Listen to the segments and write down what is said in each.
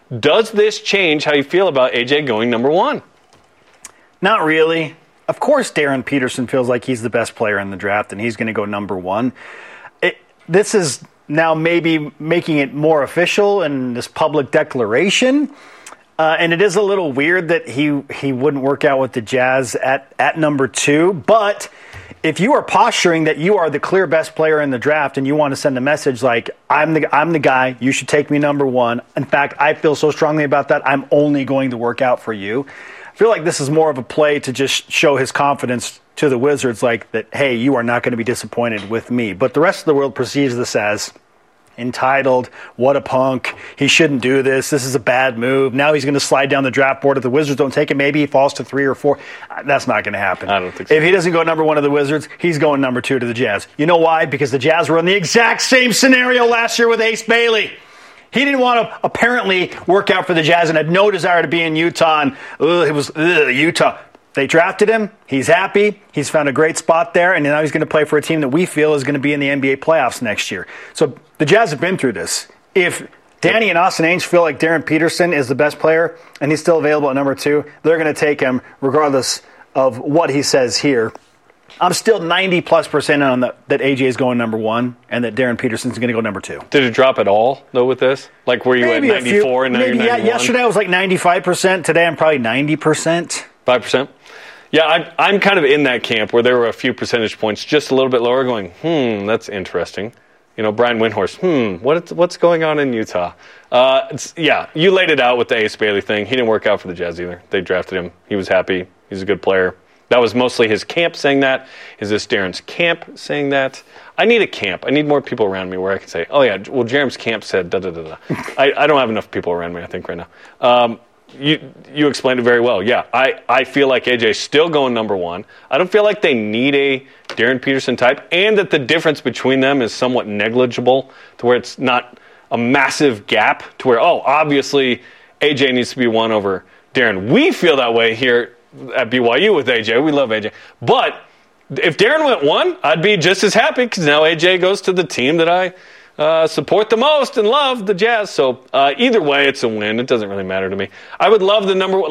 Does this change how you feel about AJ going number one? Not really. Of course, Darren Peterson feels like he's the best player in the draft, and he's going to go number one. This is now maybe making it more official in this public declaration. And it is a little weird that he wouldn't work out with the Jazz at number two. But if you are posturing that you are the clear best player in the draft and you want to send a message like, I'm the guy, you should take me number one. In fact, I feel so strongly about that, I'm only going to work out for you. I feel like this is more of a play to just show his confidence to the Wizards, like that, hey, you are not going to be disappointed with me. But the rest of the world perceives this as entitled, what a punk, he shouldn't do this, this is a bad move. Now he's going to slide down the draft board. If the Wizards don't take him, maybe he falls to 3 or 4. That's not going to happen. I don't think so. If he doesn't go number one to the Wizards, he's going number two to the Jazz. You know why? Because the Jazz were in the exact same scenario last year with Ace Bailey. He didn't want to apparently work out for the Jazz and had no desire to be in Utah. And it was Utah. They drafted him. He's happy. He's found a great spot there. And now he's going to play for a team that we feel is going to be in the NBA playoffs next year. So the Jazz have been through this. If Danny and Austin Ainge feel like Darren Peterson is the best player and he's still available at number two, they're going to take him regardless of what he says here. I'm still 90+% on that AJ is going number one and that Darren Peterson's going to go number two. Did it drop at all, though, with this? Like, were you maybe at 94 and now you're 91? Yesterday I was like 95%. Today I'm probably 90%. 5%? Yeah, I'm kind of in that camp where there were a few percentage points just a little bit lower going, that's interesting. You know, Brian Windhorst, what's going on in Utah? You laid it out with the Ace Bailey thing. He didn't work out for the Jazz either. They drafted him. He was happy. He's a good player. That was mostly his camp saying that. Is this Darren's camp saying that? I need a camp. I need more people around me where I can say, oh, yeah, well, Jerem's camp said da-da-da-da. I don't have enough people around me, I think, right now. You explained it very well. Yeah, I feel like AJ's still going number one. I don't feel like they need a Darren Peterson type, and that the difference between them is somewhat negligible to where it's not a massive gap to where, obviously AJ needs to be one over Darren. We feel that way here at BYU with AJ. We love AJ. But if Darren went one, I'd be just as happy because now AJ goes to the team that I support the most and love, the Jazz. So either way, it's a win. It doesn't really matter to me. I would love the number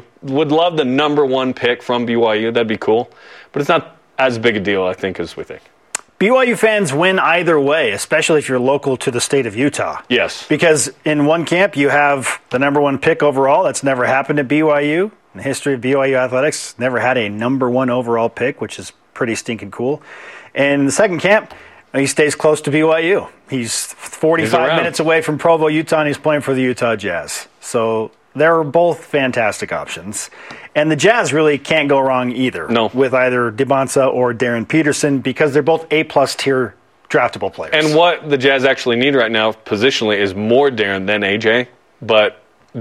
one pick from BYU. That'd be cool. But it's not as big a deal, I think, as we think. BYU fans win either way, especially if you're local to the state of Utah. Yes. Because in one camp, you have the number one pick overall. That's never happened at BYU. In the history of BYU athletics, never had a number one overall pick, which is pretty stinking cool. And in the second camp, he stays close to BYU. He's 45 minutes away from Provo, Utah, and he's playing for the Utah Jazz. So they're both fantastic options. And the Jazz really can't go wrong either with either Dibonsa or Darren Peterson because they're both A-plus tier draftable players. And what the Jazz actually need right now positionally is more Darren than AJ. But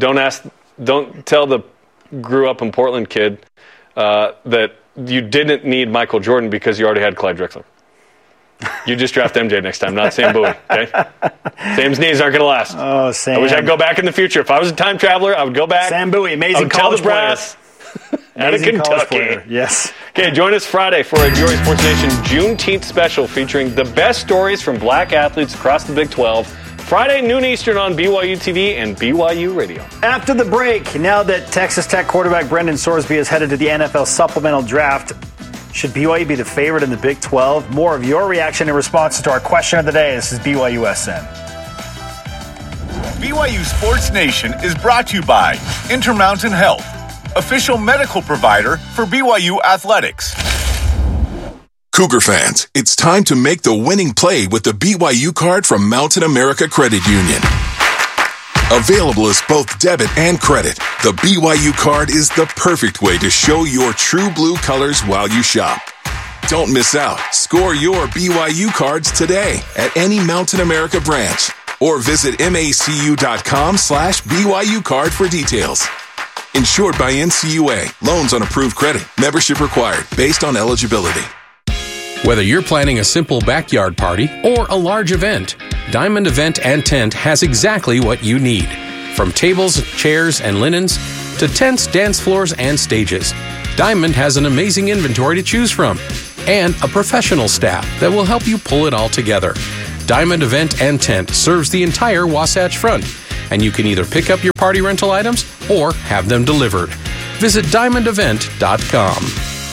don't tell the grew up in Portland kid that you didn't need Michael Jordan because you already had Clyde Drexler. You just draft MJ next time, not Sam Bowie, okay? Sam's knees aren't going to last. Oh, Sam. I wish I could go back in the future. If I was a time traveler, I would go back. Sam Bowie, amazing college player. Out of Kentucky. Yes. Okay, join us Friday for a BYU Sports Nation Juneteenth special featuring the best stories from black athletes across the Big 12. Friday, noon Eastern on BYU TV and BYU Radio. After the break, now that Texas Tech quarterback Brendan Sorsby is headed to the NFL supplemental draft, should BYU be the favorite in the Big 12? More of your reaction and responses to our question of the day. This is BYUSN. BYU Sports Nation is brought to you by Intermountain Health, official medical provider for BYU Athletics. Cougar fans, it's time to make the winning play with the BYU card from Mountain America Credit Union. Available as both debit and credit, the BYU card is the perfect way to show your true blue colors while you shop. Don't miss out. Score your BYU cards today at any Mountain America branch or visit macu.com/BYU card for details. Insured by NCUA. Loans on approved credit. Membership required based on eligibility. Whether you're planning a simple backyard party or a large event, Diamond Event and Tent has exactly what you need. From tables, chairs, and linens to tents, dance floors, and stages, Diamond has an amazing inventory to choose from and a professional staff that will help you pull it all together. Diamond Event and Tent serves the entire Wasatch Front and you can either pick up your party rental items or have them delivered. Visit diamondevent.com.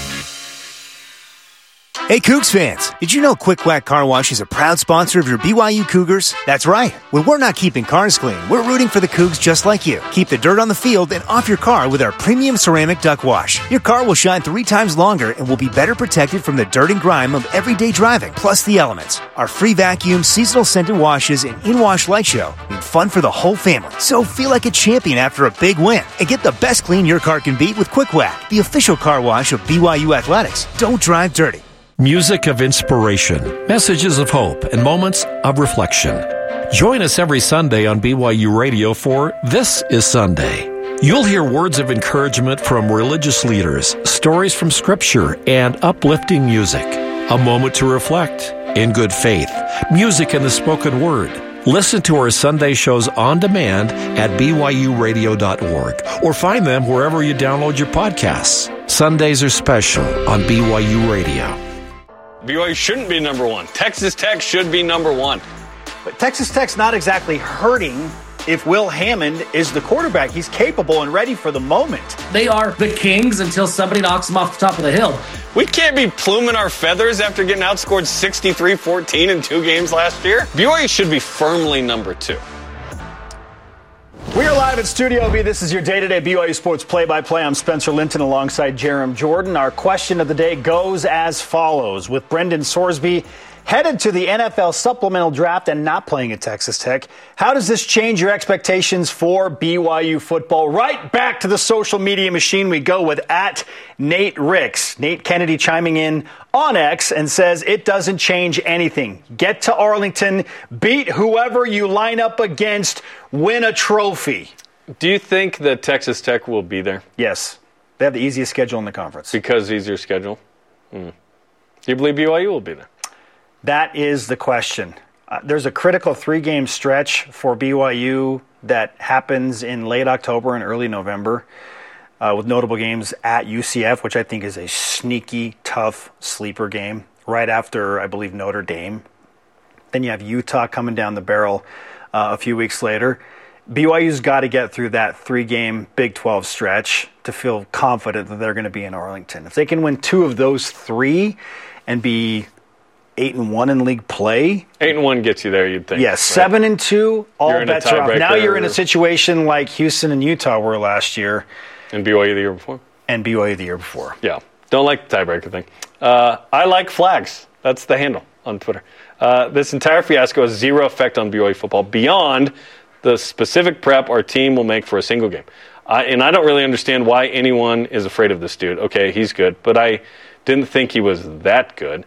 Hey, Cougs fans, did you know Quick Quack Car Wash is a proud sponsor of your BYU Cougars? That's right. When we're not keeping cars clean, we're rooting for the Cougs just like you. Keep the dirt on the field and off your car with our premium ceramic duck wash. Your car will shine 3 times longer and will be better protected from the dirt and grime of everyday driving, plus the elements. Our free vacuum, seasonal scented washes, and in-wash light show mean fun for the whole family. So feel like a champion after a big win and get the best clean your car can beat with Quick Quack, the official car wash of BYU Athletics. Don't drive dirty. Music of inspiration, messages of hope, and moments of reflection. Join us every Sunday on BYU Radio for This is Sunday. You'll hear words of encouragement from religious leaders, stories from Scripture, and uplifting music. A moment to reflect in good faith. Music and the spoken word. Listen to our Sunday shows on demand at byuradio.org or find them wherever you download your podcasts. Sundays are special on BYU Radio. BYU shouldn't be number 1. Texas Tech should be number 1. But Texas Tech's not exactly hurting if Will Hammond is the quarterback. He's capable and ready for the moment. They are the Kings until somebody knocks them off the top of the hill. We can't be pluming our feathers after getting outscored 63-14 in 2 games last year. BYU should be firmly number 2. We are live at Studio B. This is your day-to-day BYU Sports play-by-play. I'm Spencer Linton alongside Jerem Jordan. Our question of the day goes as follows. With Brendan Sorsby headed to the NFL supplemental draft and not playing at Texas Tech, how does this change your expectations for BYU football? Right back to the social media machine we go with at Nate Ricks. Nate Kennedy chiming in on X and says it doesn't change anything. Get to Arlington, beat whoever you line up against, win a trophy. Do you think that Texas Tech will be there? Yes. They have the easiest schedule in the conference. Because easier schedule? Do you believe BYU will be there? That is the question. There's a critical 3-game stretch for BYU that happens in late October and early November with notable games at UCF, which I think is a sneaky, tough sleeper game, right after, I believe, Notre Dame. Then you have Utah coming down the barrel a few weeks later. BYU's got to get through that 3-game Big 12 stretch to feel confident that they're going to be in Arlington. If they can win 2 of those 3 and be 8-1 in league play. 8-1 gets you there, you'd think. Yes, right? 7-2, all bets are off. Now you're in a situation like Houston and Utah were last year. And BYU the year before. And BYU the year before. Yeah. Don't like the tiebreaker thing. I like flags. That's the handle on Twitter. This entire fiasco has 0 effect on BYU football beyond the specific prep our team will make for a single game. And I don't really understand why anyone is afraid of this dude. Okay, he's good, but I didn't think he was that good.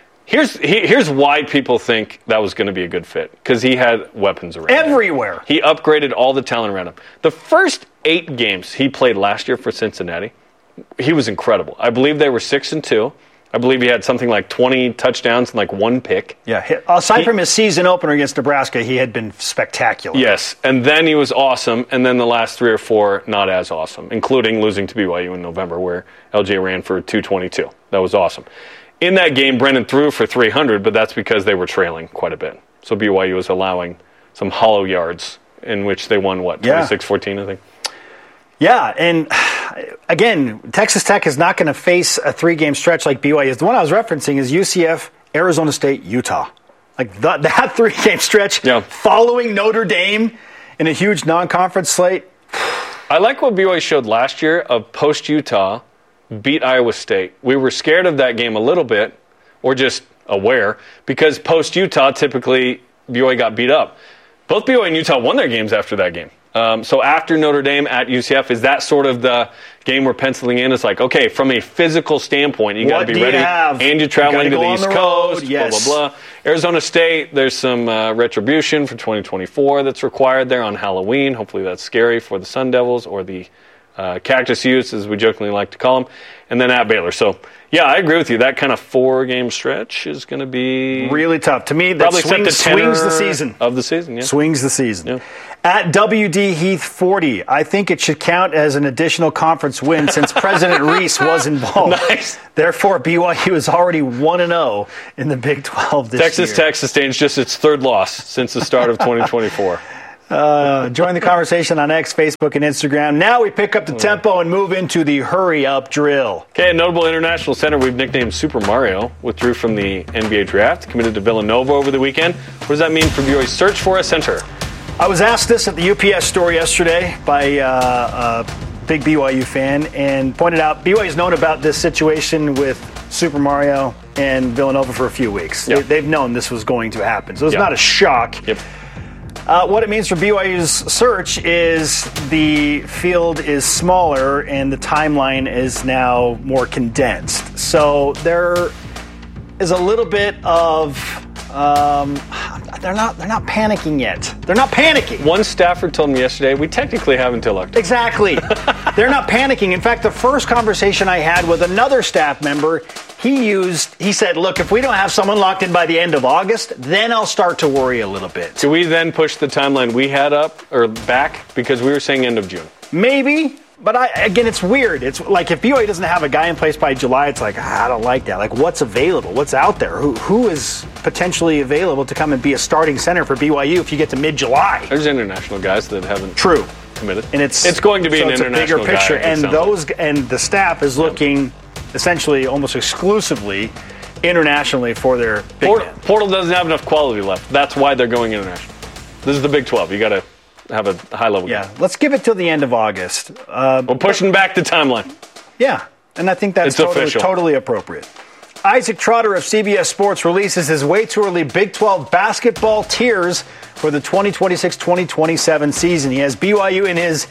Here's why people think that was going to be a good fit. Because he had weapons around everywhere. Him. He upgraded all the talent around him. The first 8 games he played last year for Cincinnati, he was incredible. I believe they were 6-2. I believe he had something like 20 touchdowns and like 1 pick. Yeah, aside from his season opener against Nebraska, he had been spectacular. Yes, and then he was awesome, and then the last 3 or 4 not as awesome, including losing to BYU in November where LJ ran for 222. That was awesome. In that game, Brendan threw for 300, but that's because they were trailing quite a bit. So BYU was allowing some hollow yards in which they won, 26-14, I think? Yeah, and again, Texas Tech is not going to face a 3-game stretch like BYU is. The one I was referencing is UCF, Arizona State, Utah. Like that 3-game stretch following Notre Dame in a huge non-conference slate. I like what BYU showed last year of post-Utah beat Iowa State. We were scared of that game a little bit, or just aware, because post-Utah, typically BYU got beat up. Both BYU and Utah won their games after that game. So after Notre Dame at UCF, is that sort of the game we're penciling in? It's like, okay, from a physical standpoint, you got to be ready. And you're traveling to the East Coast, blah, blah, blah. Arizona State, there's some retribution for 2024 that's required there on Halloween. Hopefully that's scary for the Sun Devils or the Cactus Utes, as we jokingly like to call them. And then at Baylor. So, yeah, I agree with you. That kind of 4-game stretch is going to be really tough. To me, that swings the season. Of the season, yeah. Swings the season. Yeah. At WD Heath 40, I think it should count as an additional conference win since President Reese was involved. Nice. Therefore, BYU is already 1-0 in the Big 12 this year. Texas Tech sustains just its 3rd loss since the start of 2024. Join the conversation on X, Facebook, and Instagram. Now we pick up the tempo and move into the hurry-up drill. Okay, a notable international center we've nicknamed Super Mario withdrew from the NBA draft, committed to Villanova over the weekend. What does that mean for BYU's search for a center? I was asked this at the UPS store yesterday by a big BYU fan and pointed out BYU's known about this situation with Super Mario and Villanova for a few weeks. Yep. They've known this was going to happen, so it's Yep. not a shock. Yep. What it means for BYU's search is the field is smaller and the timeline is now more condensed. So there is a little bit of they're not panicking yet. They're not panicking. One staffer told me yesterday, we technically have until October. Exactly. They're not panicking. In fact, the first conversation I had with another staff member, he said, look, if we don't have someone locked in by the end of August, then I'll start to worry a little bit. Do we then push the timeline we had up or back because we were saying end of June? Maybe. But again, it's weird. It's like if BYU doesn't have a guy in place by July, it's like, I don't like that. Like, what's available? What's out there? Who is potentially available to come and be a starting center for BYU if you get to mid-July? There's international guys that haven't committed. And it's going to be so an international bigger picture. guy. And the staff is looking essentially almost exclusively internationally for their big man. Portal doesn't have enough quality left. That's why they're going international. This is the Big 12. You got to have a high level. Yeah, let's give it till the end of August. We're pushing back the timeline. Yeah, and I think that's totally appropriate. Isaac Trotter of CBS Sports releases his way too early Big 12 basketball tiers for the 2026-2027 season. He has BYU in his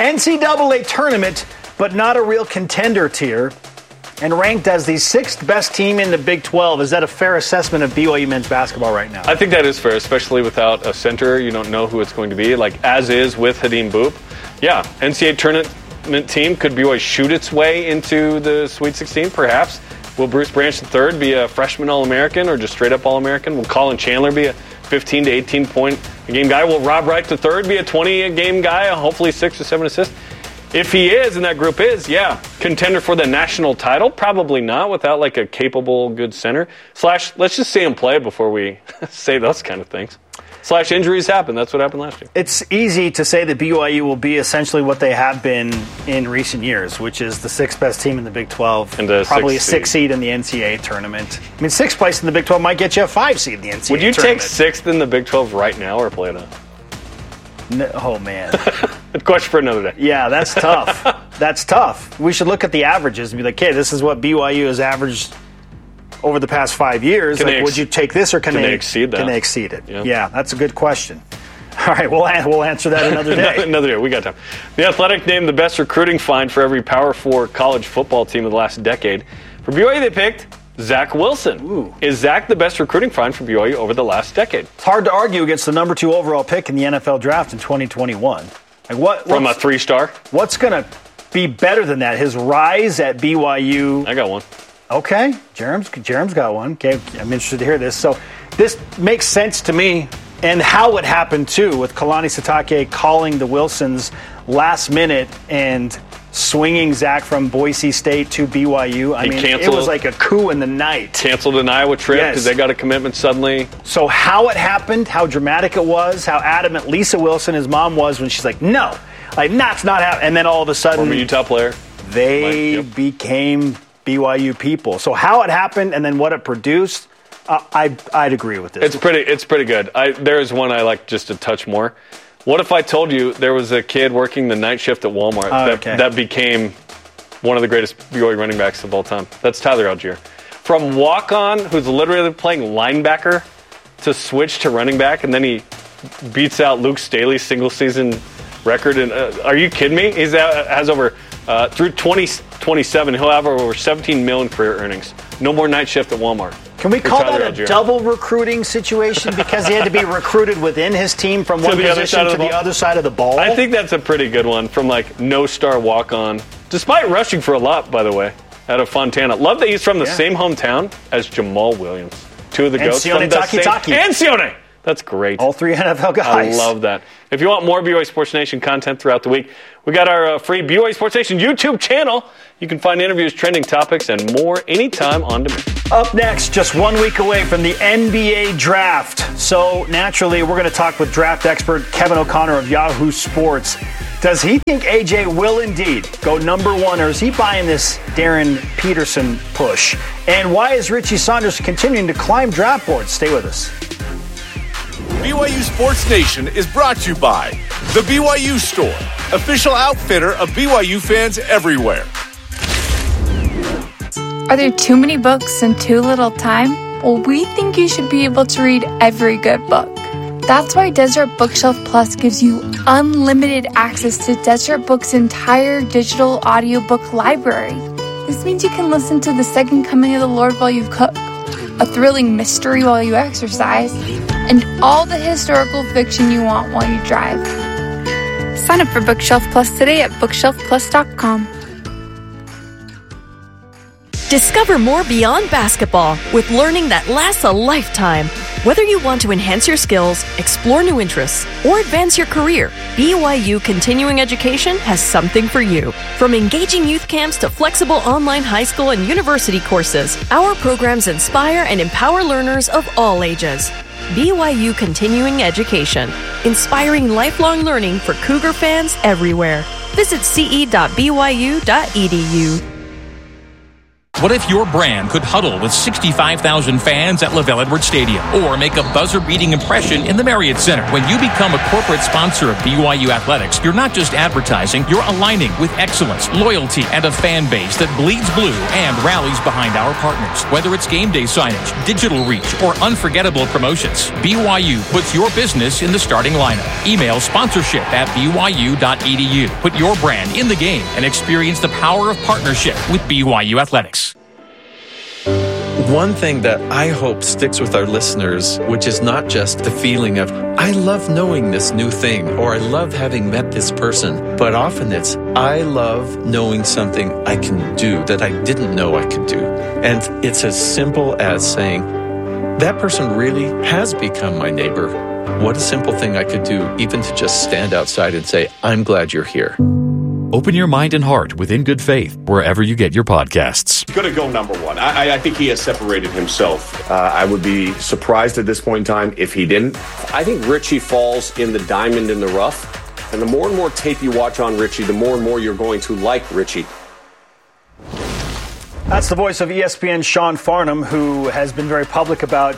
NCAA tournament, but not a real contender tier, and ranked as the 6th best team in the Big 12. Is that a fair assessment of BYU men's basketball right now? I think that is fair, especially without a center. You don't know who it's going to be, like as is with Hadim Boop. Yeah, NCAA tournament team. Could BYU shoot its way into the Sweet 16? Perhaps. Will Bruce Branch III be a freshman All-American or just straight-up All-American? Will Colin Chandler be a 15 to 18-point-a-game guy? Will Rob Wright III be a 20-a-game guy, hopefully 6 or 7 assists? If he is, and that group is, yeah. Contender for the national title? Probably not without like a capable, good center. / let's just see him play before we say those kind of things. / injuries happen. That's what happened last year. It's easy to say that BYU will be essentially what they have been in recent years, which is the 6th best team in the Big 12. And probably a 6th seed in the NCAA tournament. I mean, 6th place in the Big 12 might get you a 5 seed in the NCAA tournament. Would you take 6th in the Big 12 right now or play it on? No, oh, man. A question for another day. Yeah, that's tough. That's tough. We should look at the averages and be like, hey, this is what BYU has averaged over the past 5 years. Like, would you take this or can they exceed that? Can they exceed it? Yeah, that's a good question. All right, we'll answer that another day. Another day. We got time. The Athletic named the best recruiting find for every Power 4 college football team of the last decade. For BYU, they picked Zach Wilson. Ooh. Is Zach the best recruiting find for BYU over the last decade? It's hard to argue against the number 2 overall pick in the NFL draft in 2021. Like from a 3-star? What's going to be better than that? His rise at BYU. I got one. Okay, Jerem's got one. Okay, I'm interested to hear this. So this makes sense to me, and how it happened too, with Kalani Sitake calling the Wilsons last minute and swinging Zach from Boise State to BYU. I mean, it was like a coup in the night. Canceled an Iowa trip because they got a commitment suddenly. So how it happened, how dramatic it was, how adamant Lisa Wilson, his mom, was when she's like, no, like that's not happening. And then all of a sudden, former Utah player, they became BYU people. So how it happened and then what it produced, I'd agree with this. It's pretty good. There is one I like just a touch more. What if I told you there was a kid working the night shift at Walmart that became one of the greatest BYU running backs of all time? That's Tyler Algier. From walk-on, who's literally playing linebacker, to switch to running back, and then he beats out Luke Staley's single-season record. And are you kidding me? He has over, through 2027, he'll have over 17 million career earnings. No more night shift at Walmart. Can we call that a double recruiting situation because he had to be recruited within his team from one position to the other side of the ball? I think that's a pretty good one from like no-star walk-on, despite rushing for a lot, by the way, out of Fontana. Love that he's from the same hometown as Jamal Williams. Two of the goats from the same. And Sione. That's great. All 3 NFL guys. I love that. If you want more BYU Sports Nation content throughout the week, we got our free BYU Sports Nation YouTube channel. You can find interviews, trending topics, and more anytime on demand. Up next, just 1 week away from the NBA draft. So naturally, we're going to talk with draft expert Kevin O'Connor of Yahoo Sports. Does he think AJ will indeed go number 1, or is he buying this Darren Peterson push? And why is Richie Saunders continuing to climb draft boards? Stay with us. BYU Sports Nation is brought to you by The BYU Store, official outfitter of BYU fans everywhere. Are there too many books and too little time? Well, we think you should be able to read every good book. That's why Deseret Bookshelf Plus gives you unlimited access to Deseret Books' entire digital audiobook library. This means you can listen to The Second Coming of the Lord while you cook, a thrilling mystery while you exercise, and all the historical fiction you want while you drive. Sign up for Bookshelf Plus today at bookshelfplus.com. Discover more beyond basketball with learning that lasts a lifetime. Whether you want to enhance your skills, explore new interests, or advance your career, BYU Continuing Education has something for you. From engaging youth camps to flexible online high school and university courses, our programs inspire and empower learners of all ages. BYU Continuing Education, inspiring lifelong learning for Cougar fans everywhere. Visit ce.byu.edu. What if your brand could huddle with 65,000 fans at LaVell Edwards Stadium or make a buzzer-beating impression in the Marriott Center? When you become a corporate sponsor of BYU Athletics, you're not just advertising, you're aligning with excellence, loyalty, and a fan base that bleeds blue and rallies behind our partners. Whether it's game day signage, digital reach, or unforgettable promotions, BYU puts your business in the starting lineup. Email sponsorship@byu.edu. Put your brand in the game and experience the power of partnership with BYU Athletics. One thing that I hope sticks with our listeners, which is not just the feeling of, I love knowing this new thing, or I love having met this person, but often it's, I love knowing something I can do that I didn't know I could do. And it's as simple as saying, that person really has become my neighbor. What a simple thing I could do, even to just stand outside and say, I'm glad you're here. Open your mind and heart with In Good Faith, wherever you get your podcasts. Going to go number 1. I think he has separated himself. I would be surprised at this point in time if he didn't. I think Richie falls in the diamond in the rough. And the more and more tape you watch on Richie, the more and more you're going to like Richie. That's the voice of ESPN Sean Farnham, who has been very public about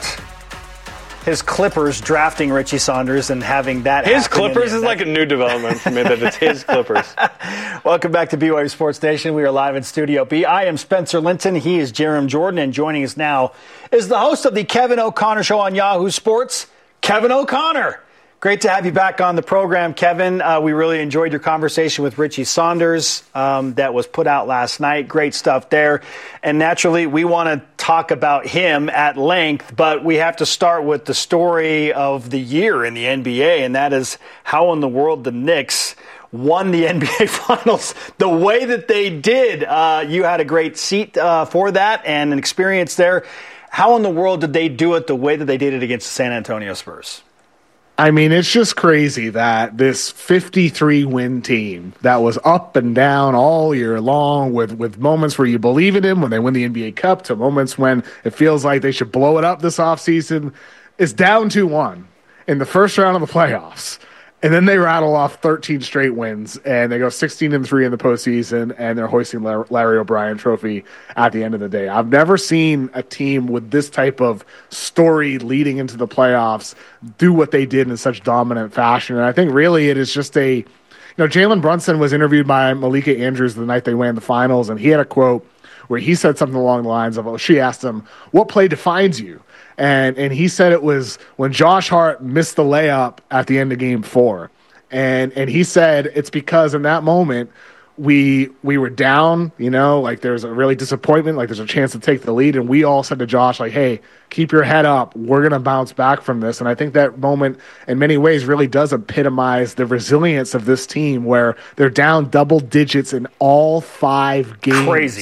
his Clippers drafting Richie Saunders and having that His Clippers is like a new development for me, that it's his Clippers. Welcome back to BYU Sports Nation. We are live in Studio B. I am Spencer Linton. He is Jerem Jordan. And joining us now is the host of the Kevin O'Connor Show on Yahoo Sports, Kevin O'Connor. Great to have you back on the program, Kevin. We really enjoyed your conversation with Richie Saunders that was put out last night. Great stuff there. And naturally, we want to talk about him at length, but we have to start with the story of the year in the NBA, and that is how in the world the Knicks won the NBA Finals the way that they did. You had a great seat for that and an experience there. How in the world did they do it the way that they did it against the San Antonio Spurs? I mean, it's just crazy that this 53-win team that was up and down all year long with moments where you believe in them when they win the NBA Cup to moments when it feels like they should blow it up this offseason is down 2-1 in the first round of the playoffs. And then they rattle off 13 straight wins, and they go 16-3 in the postseason, and they're hoisting Larry O'Brien Trophy at the end of the day. I've never seen a team with this type of story leading into the playoffs do what they did in such dominant fashion. And I think really it is just Jalen Brunson was interviewed by Malika Andrews the night they won the finals, and he had a quote where he said something along the lines of, she asked him, what play defines you? And he said it was when Josh Hart missed the layup at the end of Game 4. And he said it's because in that moment we were down, like there's a really disappointment, like there's a chance to take the lead. And we all said to Josh, like, hey, keep your head up. We're going to bounce back from this. And I think that moment in many ways really does epitomize the resilience of this team where they're down double digits in all 5 games. Crazy.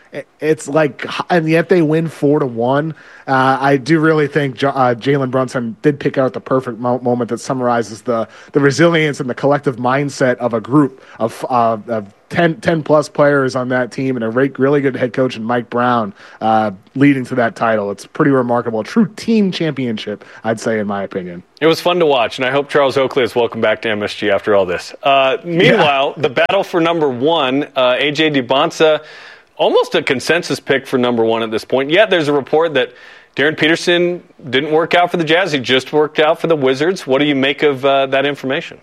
it's like, and yet they win 4-1. I do really think Jalen Brunson did pick out the perfect moment that summarizes the resilience and the collective mindset of a group of 10 plus players on that team and a really good head coach in Mike Brown leading to that title. It's pretty remarkable. A true team championship, I'd say, in my opinion. It was fun to watch, and I hope Charles Oakley is welcome back to MSG after all this. Meanwhile, the battle for number one, A.J. Dybantsa, almost a consensus pick for number one at this point. Yet there's a report that Darren Peterson didn't work out for the Jazz. He just worked out for the Wizards. What do you make of that information?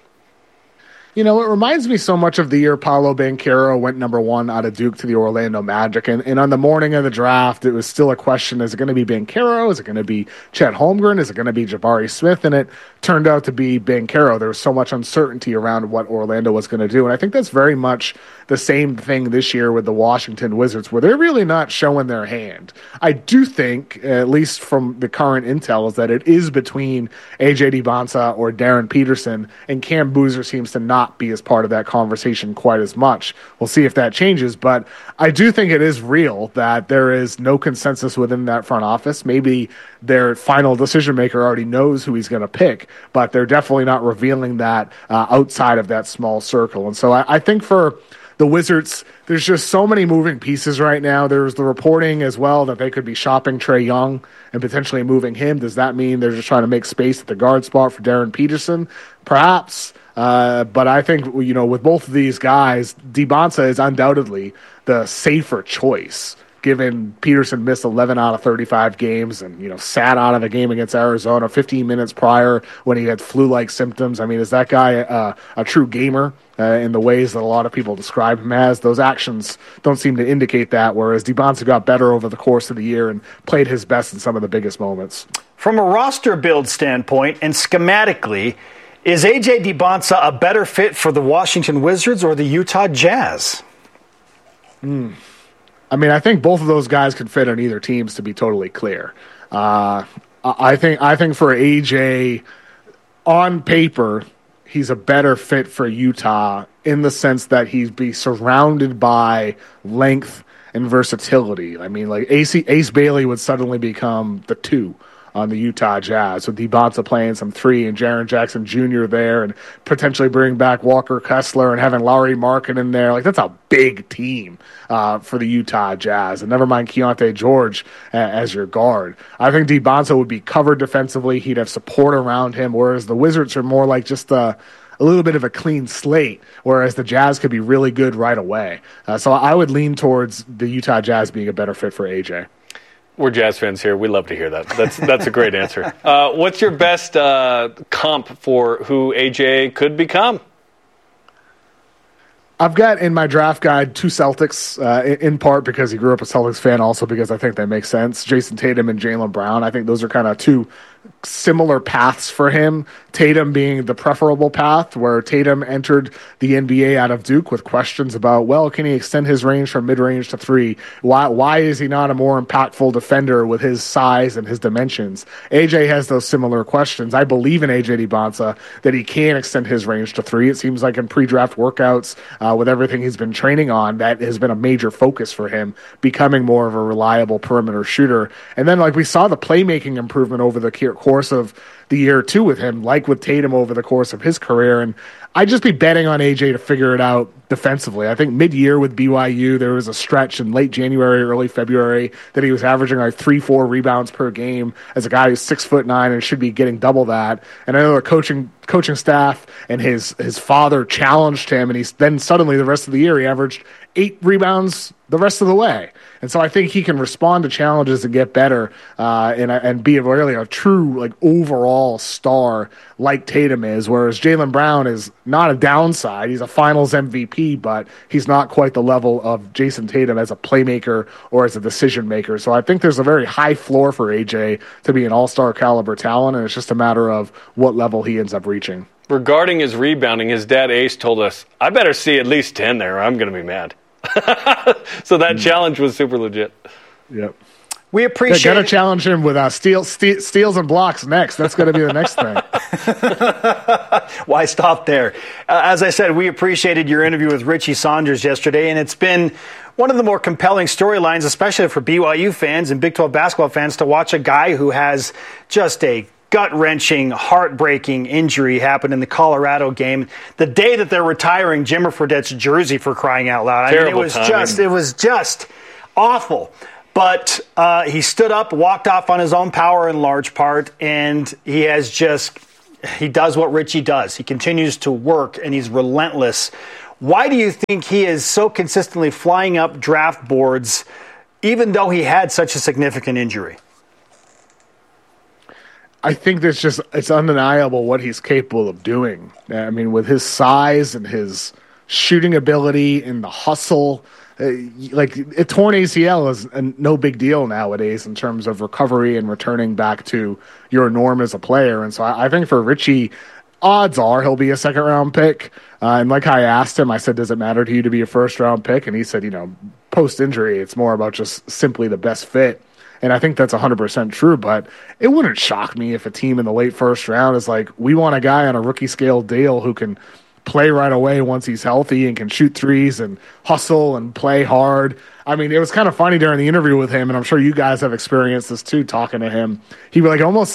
You know, it reminds me so much of the year Paolo Banchero went number one out of Duke to the Orlando Magic. And on the morning of the draft, it was still a question, is it going to be Banchero? Is it going to be Chet Holmgren? Is it going to be Jabari Smith? And it turned out to be Banchero. There was so much uncertainty around what Orlando was going to do. And I think that's very much the same thing this year with the Washington Wizards, where they're really not showing their hand. I do think, at least from the current intel, is that it is between A.J. Dybantsa or Darren Peterson, and Cam Boozer seems to not be as part of that conversation quite as much. We'll see if that changes, but I do think it is real that there is no consensus within that front office. Maybe their final decision maker already knows who he's going to pick, but they're definitely not revealing that outside of that small circle. And so I think for the Wizards, there's just so many moving pieces right now. There's the reporting as well that they could be shopping Trae Young and potentially moving him. Does that mean they're just trying to make space at the guard spot for Darren Peterson? Perhaps. But I think, you know, with both of these guys, Dybantsa is undoubtedly the safer choice, given Peterson missed 11 out of 35 games and, you know, sat out of a game against Arizona 15 minutes prior when he had flu-like symptoms. I mean, is that guy a true gamer in the ways that a lot of people describe him as? Those actions don't seem to indicate that, whereas Dybantsa got better over the course of the year and played his best in some of the biggest moments. From a roster build standpoint and schematically, is A.J. Dybantsa a better fit for the Washington Wizards or the Utah Jazz? I mean, I think both of those guys could fit on either teams, to be totally clear. I think for A.J., on paper, he's a better fit for Utah in the sense that he'd be surrounded by length and versatility. I mean, like Ace Bailey would suddenly become the 2 on the Utah Jazz, with Dybantsa playing some 3 and Jaren Jackson Jr. there, and potentially bringing back Walker Kessler and having Lauri Markkanen in there. Like, that's a big team for the Utah Jazz. And never mind Keontae George as your guard. I think Dybantsa would be covered defensively. He'd have support around him, whereas the Wizards are more like just a little bit of a clean slate, whereas the Jazz could be really good right away. So I would lean towards the Utah Jazz being a better fit for AJ. We're Jazz fans here. We love to hear that. That's a great answer. What's your best comp for who AJ could become? I've got in my draft guide 2 Celtics, in part because he grew up a Celtics fan, also because I think they make sense. Jason Tatum and Jaylen Brown. I think those are kind of 2 similar paths for him. Tatum being the preferable path, where Tatum entered the NBA out of Duke with questions about, well, can he extend his range from mid-range to 3? Why is he not a more impactful defender with his size and his dimensions? AJ has those similar questions. I believe in AJ Dybantsa that he can extend his range to 3. It seems like in pre-draft workouts, with everything he's been training on, that has been a major focus for him, becoming more of a reliable perimeter shooter. And then, like, we saw the playmaking improvement over the course of the year too with him, like with Tatum over the course of his career. And I'd just be betting on AJ to figure it out defensively. I think mid-year with BYU, there was a stretch in late January, early February that he was averaging like 3-4 rebounds per game as a guy who's 6'9" and should be getting double that. And I know the coaching staff and his father challenged him, and he's then suddenly the rest of the year he averaged 8 rebounds the rest of the way. And so I think he can respond to challenges and get better and be really a true like overall star like Tatum is, whereas Jaylen Brown is not a downside. He's a finals MVP, but he's not quite the level of Jason Tatum as a playmaker or as a decision maker. So I think there's a very high floor for AJ to be an all-star caliber talent, and it's just a matter of what level he ends up reaching. Regarding his rebounding, his dad Ace told us, I better see at least 10 there or I'm going to be mad. So that challenge was super legit. Yep. We appreciate Got to challenge him with steals and blocks next. That's going to be the next thing. Why stop there? As I said, we appreciated your interview with Richie Saunders yesterday, and it's been one of the more compelling storylines, especially for BYU fans and Big 12 basketball fans, to watch a guy who has just a gut-wrenching, heartbreaking injury happen in the Colorado game. The day that they're retiring Jimmer Fredette's jersey, for crying out loud. Terrible it was just awful. But he stood up, walked off on his own power in large part, and he does what Richie does. He continues to work, and he's relentless. Why do you think he is so consistently flying up draft boards, even though he had such a significant injury? I think it's undeniable what he's capable of doing. I mean, with his size and his shooting ability and the hustle, like a torn ACL is no big deal nowadays in terms of recovery and returning back to your norm as a player. And so I think for Richie, odds are he'll be a second-round pick. And like I asked him, I said, does it matter to you to be a first-round pick? And he said, post-injury, it's more about just simply the best fit. And I think that's 100% true, but it wouldn't shock me if a team in the late first round is like, we want a guy on a rookie scale deal who can play right away once he's healthy and can shoot threes and hustle and play hard. I mean, it was kind of funny during the interview with him, and I'm sure you guys have experienced this too, talking to him. He almost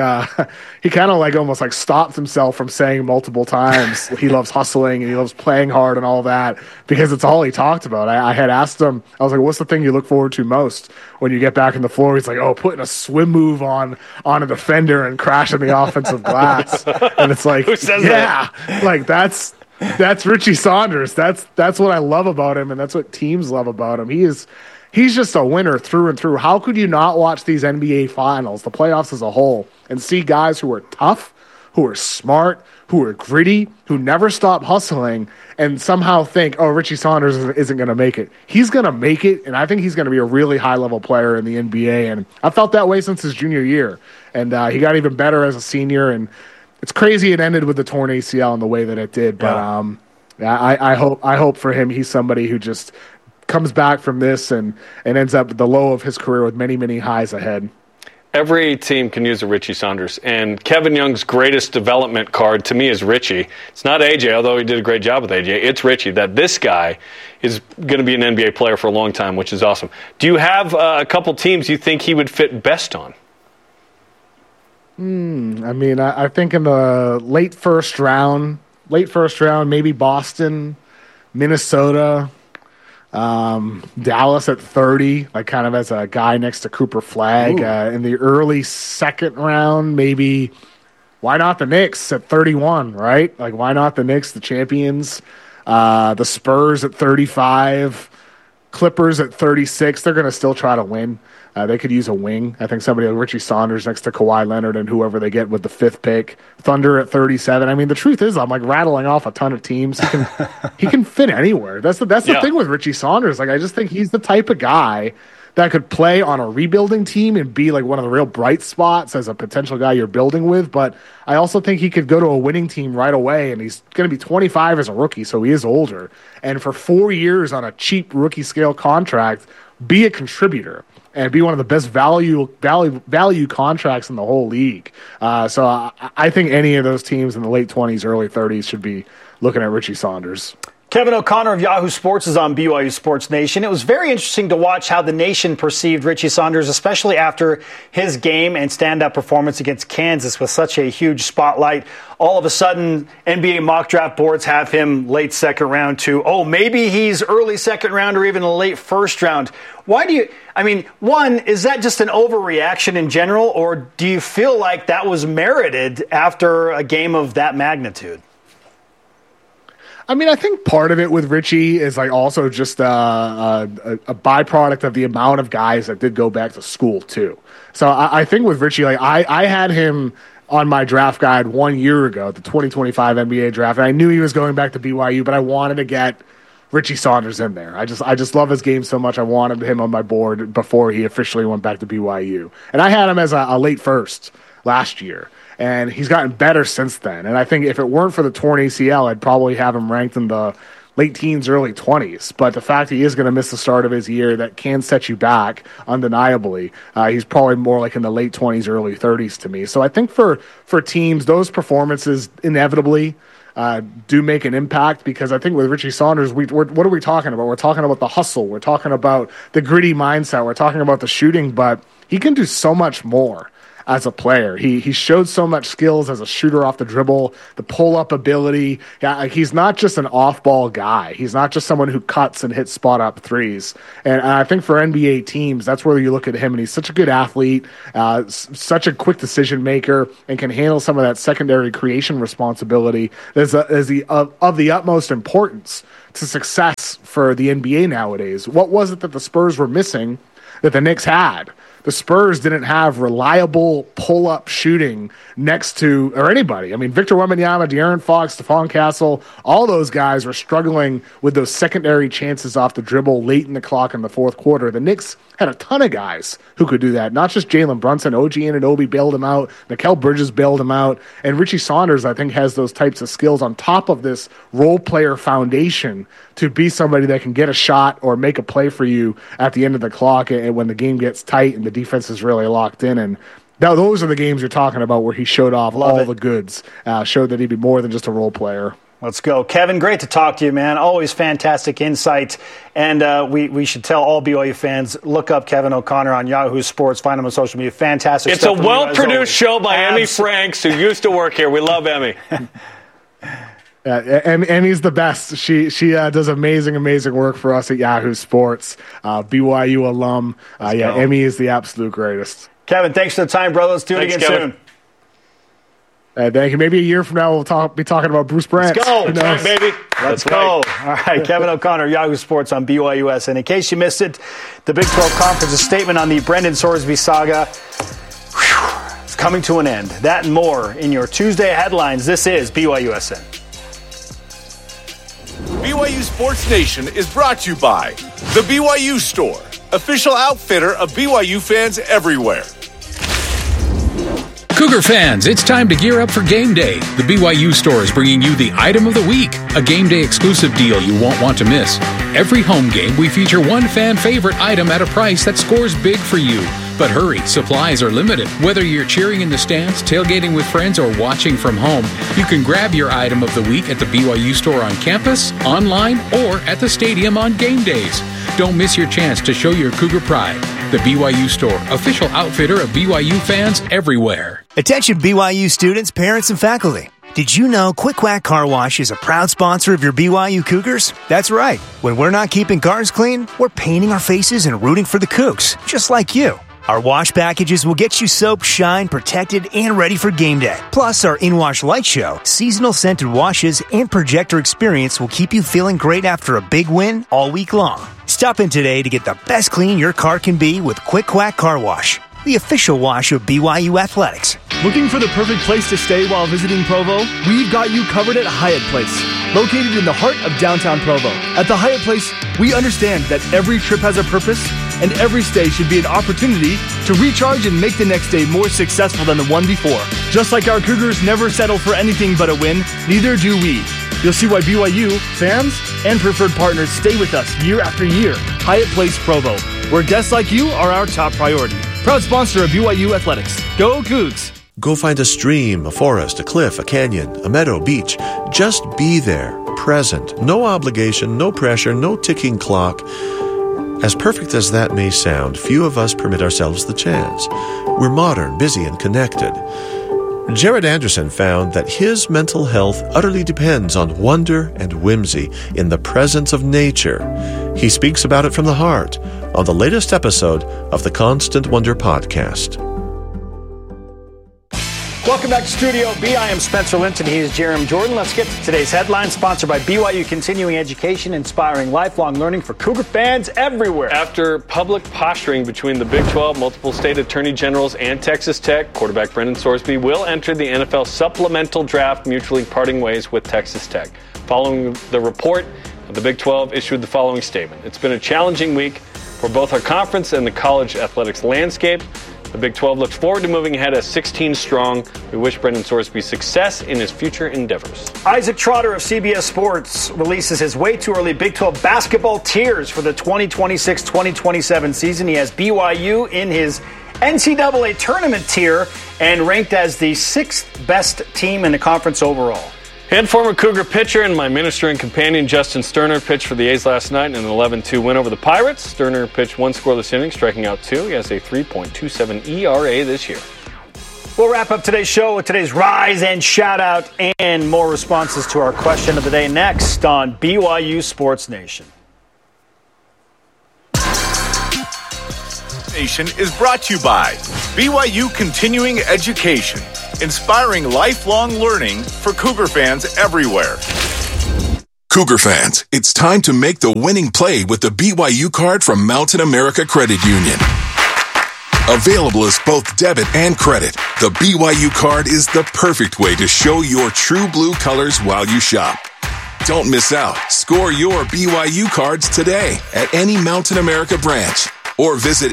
stopped himself from saying multiple times he loves hustling and he loves playing hard and all that, because it's all he talked about. I had asked him, I was like, what's the thing you look forward to most when you get back on the floor? He's like, putting a swim move on a defender and crashing the offensive glass. And it's like, who says that? Like that's Richie Saunders. That's what I love about him, and that's what teams love about him. He's just a winner through and through. How could you not watch these NBA finals, the playoffs as a whole, and see guys who are tough, who are smart, who are gritty, who never stop hustling, and somehow think, Richie Saunders isn't going to make it. He's going to make it, and I think he's going to be a really high-level player in the NBA, and I felt that way since his junior year. And he got even better as a senior, and it's crazy it ended with the torn ACL in the way that it did, but I hope for him he's somebody who just comes back from this and ends up at the low of his career with many, many highs ahead. Every team can use a Richie Saunders, and Kevin Young's greatest development card to me is Richie. It's not AJ, although he did a great job with AJ. It's Richie, that this guy is going to be an NBA player for a long time, which is awesome. Do you have a couple teams you think he would fit best on? I mean, I think in the late first round, maybe Boston, Minnesota, Dallas at 30, like kind of as a guy next to Cooper Flagg. In the early second round, maybe why not the Knicks at 31, right? Like, why not the Knicks, the champions? The Spurs at 35, Clippers at 36. They're going to still try to win. They could use a wing. I think somebody like Richie Saunders next to Kawhi Leonard and whoever they get with the 5th pick. Thunder at 37. I mean, the truth is, I'm like rattling off a ton of teams. He can fit anywhere. That's the thing with Richie Saunders. Like, I just think he's the type of guy that could play on a rebuilding team and be like one of the real bright spots as a potential guy you're building with. But I also think he could go to a winning team right away, and he's going to be 25 as a rookie, so he is older. And for 4 years on a cheap rookie scale contract, be a contributor and be one of the best value contracts in the whole league. So I think any of those teams in the late 20s, early 30s should be looking at Richie Saunders. Kevin O'Connor of Yahoo Sports is on BYU Sports Nation. It was very interesting to watch how the nation perceived Richie Saunders, especially after his game and stand-up performance against Kansas with such a huge spotlight. All of a sudden, NBA mock draft boards have him late second round to, maybe he's early second round or even a late first round. One, is that just an overreaction in general, or do you feel like that was merited after a game of that magnitude? I mean, I think part of it with Richie is like also just a byproduct of the amount of guys that did go back to school too. So I think with Richie, like I had him on my draft guide 1 year ago, the 2025 NBA draft, and I knew he was going back to BYU, but I wanted to get Richie Saunders in there. I just love his game so much. I wanted him on my board before he officially went back to BYU, and I had him as a late first last year. And he's gotten better since then. And I think if it weren't for the torn ACL, I'd probably have him ranked in the late teens, early 20s. But the fact he is going to miss the start of his year, that can set you back undeniably. He's probably more like in the late 20s, early 30s to me. So I think for teams, those performances inevitably do make an impact, because I think with Richie Saunders, what are we talking about? We're talking about the hustle. We're talking about the gritty mindset. We're talking about the shooting, but he can do so much more as a player. He showed so much skills as a shooter off the dribble, the pull-up ability. He's not just an off-ball guy. He's not just someone who cuts and hits spot-up threes. And I think for NBA teams, that's where you look at him, and he's such a good athlete, such a quick decision-maker, and can handle some of that secondary creation responsibility of the utmost importance to success for the NBA nowadays. What was it that the Spurs were missing that the Knicks had? The Spurs didn't have reliable pull-up shooting next to, or anybody. I mean, Victor Wembanyama, De'Aaron Fox, Stephon Castle, all those guys were struggling with those secondary chances off the dribble late in the clock in the fourth quarter. The Knicks had a ton of guys who could do that. Not just Jalen Brunson. OG Anunoby bailed him out. Mikal Bridges bailed him out. And Richie Saunders, I think, has those types of skills on top of this role player foundation to be somebody that can get a shot or make a play for you at the end of the clock and when the game gets tight and the defense is really locked in. And now those are the games you're talking about where he showed off all the goods, showed that he'd be more than just a role player. Let's go. Kevin, great to talk to you, man. Always fantastic insight. And we should tell all BYU fans, look up Kevin O'Connor on Yahoo Sports. Find him on social media. Fantastic It's stuff. It's a well-produced show by Emmy Franks, who used to work here. We love Emmy. Emmy's the best. She does amazing work for us at Yahoo Sports. BYU alum. Emmy is the absolute greatest. Kevin, thanks for the time, brother. Let's do it again Kevin. soon. Thank you. Maybe a year from now we'll be talking about Bruce Brant. Let's go. That's right, baby. Let's go. All right, Kevin O'Connor, Yahoo Sports on BYUS. And in case you missed it, the Big 12 Conference's statement on the Brendan Sorsby saga is coming to an end. That and more in your Tuesday headlines. This is BYUSN. BYU Sports Nation is brought to you by The BYU Store, official outfitter of BYU fans everywhere. Cougar fans, it's time to gear up for game day. The BYU Store is bringing you the Item of the Week, a game day exclusive deal you won't want to miss. Every home game, we feature one fan favorite item at a price that scores big for you. But hurry, supplies are limited. Whether you're cheering in the stands, tailgating with friends, or watching from home, you can grab your Item of the Week at the BYU Store on campus, online, or at the stadium on game days. Don't miss your chance to show your Cougar pride. The BYU Store, official outfitter of BYU fans everywhere. Attention BYU students, parents, and faculty. Did you know Quick Quack Car Wash is a proud sponsor of your BYU Cougars? That's right. When we're not keeping cars clean, we're painting our faces and rooting for the Cougs, just like you. Our wash packages will get you soap, shine, protected, and ready for game day. Plus, our In-Wash Light Show, seasonal scented washes, and projector experience will keep you feeling great after a big win all week long. Stop in today to get the best clean your car can be with Quick Quack Car Wash, the official wash of BYU Athletics. Looking for the perfect place to stay while visiting Provo? We've got you covered at Hyatt Place, located in the heart of downtown Provo. At the Hyatt Place, we understand that every trip has a purpose, and every stay should be an opportunity to recharge and make the next day more successful than the one before. Just like our Cougars never settle for anything but a win, neither do we. You'll see why BYU, fans, and preferred partners stay with us year after year. Hyatt Place Provo, where guests like you are our top priority. Proud sponsor of BYU Athletics. Go Cougs! Go find a stream, a forest, a cliff, a canyon, a meadow, beach. Just be there, present. No obligation, no pressure, no ticking clock. As perfect as that may sound, few of us permit ourselves the chance. We're modern, busy, and connected. Jared Anderson found that his mental health utterly depends on wonder and whimsy in the presence of nature. He speaks about it from the heart on the latest episode of the Constant Wonder podcast. Welcome back to Studio B. I am Spencer Linton. He is Jeremy Jordan. Let's get to today's headline, sponsored by BYU Continuing Education, inspiring lifelong learning for Cougar fans everywhere. After public posturing between the Big 12, multiple state attorney generals, and Texas Tech, quarterback Brendan Sorsby will enter the NFL supplemental draft, mutually parting ways with Texas Tech. Following the report, the Big 12 issued the following statement. It's been a challenging week for both our conference and the college athletics landscape. The Big 12 looks forward to moving ahead as 16 strong. We wish Brendan Sorsby success in his future endeavors. Isaac Trotter of CBS Sports releases his way too early Big 12 basketball tiers for the 2026-2027 season. He has BYU in his NCAA tournament tier and ranked as the 6th best team in the conference overall. And former Cougar pitcher and my minister and companion Justin Sterner pitched for the A's last night in an 11-2 win over the Pirates. Sterner pitched 1 scoreless inning, striking out 2. He has a 3.27 ERA this year. We'll wrap up today's show with today's Rise and Shout Out and more responses to our question of the day next on BYU Sports Nation. Nation is brought to you by BYU Continuing Education, inspiring lifelong learning for Cougar fans everywhere. Cougar fans, it's time to make the winning play with the BYU card from Mountain America Credit Union. Available as both debit and credit, the BYU card is the perfect way to show your true blue colors while you shop. Don't miss out. Score your BYU cards today at any Mountain America branch or visit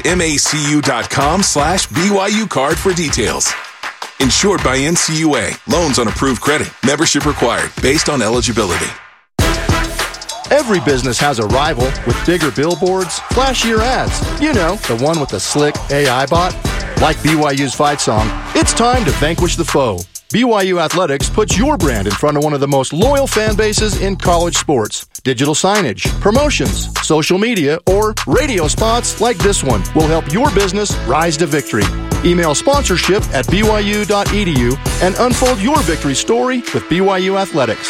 macu.com/BYU card for details. Insured by NCUA. Loans on approved credit. Membership required based on eligibility. Every business has a rival with bigger billboards, flashier ads. You know, the one with the slick AI bot. Like BYU's fight song, it's time to vanquish the foe. BYU Athletics puts your brand in front of one of the most loyal fan bases in college sports. Digital signage, promotions, social media, or radio spots like this one will help your business rise to victory. Email sponsorship at byu.edu and unfold your victory story with BYU Athletics.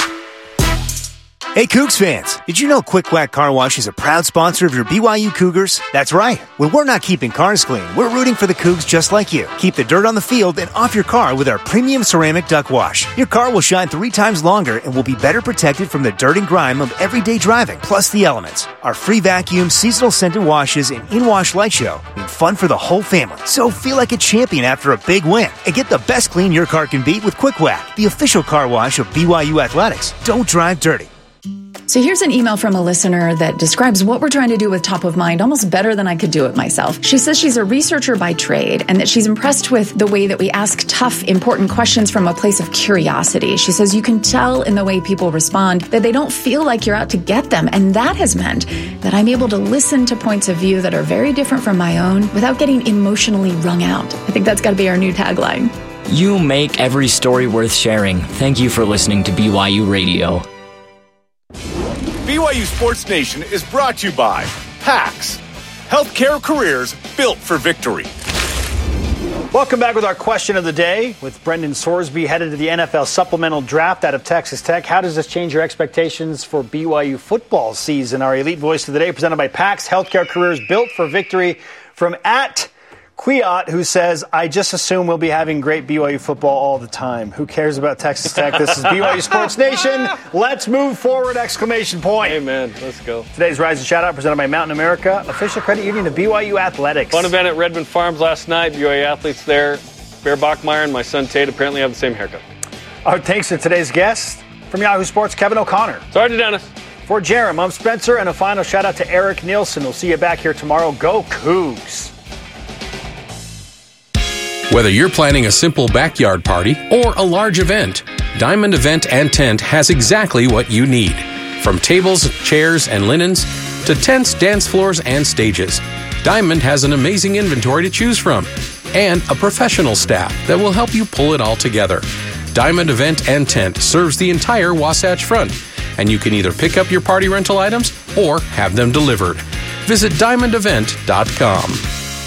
Hey, Cougs fans, did you know Quick Quack Car Wash is a proud sponsor of your BYU Cougars? That's right. When we're not keeping cars clean, we're rooting for the Cougs just like you. Keep the dirt on the field and off your car with our premium ceramic duck wash. Your car will shine 3 times longer and will be better protected from the dirt and grime of everyday driving, plus the elements. Our free vacuum, seasonal scented washes, and in-wash light show mean fun for the whole family. So feel like a champion after a big win and get the best clean your car can beat with Quick Quack, the official car wash of BYU Athletics. Don't drive dirty. So here's an email from a listener that describes what we're trying to do with Top of Mind almost better than I could do it myself. She says she's a researcher by trade and that she's impressed with the way that we ask tough, important questions from a place of curiosity. She says you can tell in the way people respond that they don't feel like you're out to get them. And that has meant that I'm able to listen to points of view that are very different from my own without getting emotionally wrung out. I think that's got to be our new tagline. You make every story worth sharing. Thank you for listening to BYU Radio. BYU Sports Nation is brought to you by PAX, healthcare careers built for victory. Welcome back with our question of the day with Brendan Sorsby headed to the NFL supplemental draft out of Texas Tech. How does this change your expectations for BYU football season? Our elite voice of the day presented by PAX, healthcare careers built for victory from @Quiot, who says, I just assume we'll be having great BYU football all the time. Who cares about Texas Tech? This is BYU Sports Nation. Let's move forward, exclamation point. Amen. Let's go. Today's Rise and Shout Out presented by Mountain America, official credit union of BYU Athletics. Fun event at Redmond Farms last night. BYU athletes there. Bear Bachmeyer and my son Tate apparently have the same haircut. Our thanks to today's guest from Yahoo Sports, Kevin O'Connor. Sorry to Dennis. For Jerem, I'm Spencer, and a final shout out to Eric Nielsen. We'll see you back here tomorrow. Go Cougs. Whether you're planning a simple backyard party or a large event, Diamond Event and Tent has exactly what you need. From tables, chairs, and linens to tents, dance floors, and stages, Diamond has an amazing inventory to choose from and a professional staff that will help you pull it all together. Diamond Event and Tent serves the entire Wasatch Front, and you can either pick up your party rental items or have them delivered. Visit diamondevent.com.